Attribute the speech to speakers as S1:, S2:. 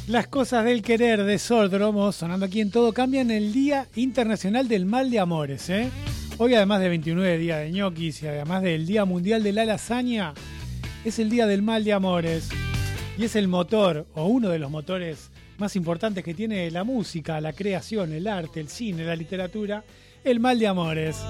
S1: Las cosas del querer de Sordromo, sonando aquí en Todo Cambia en el Día Internacional del Mal de Amores, ¿eh? Hoy, además de 29 días de ñoquis y además del Día Mundial de la Lasaña, es el Día del Mal de Amores. Y es el motor, o uno de los motores más importantes que tiene la música, la creación, el arte, el cine, la literatura, el mal de amores.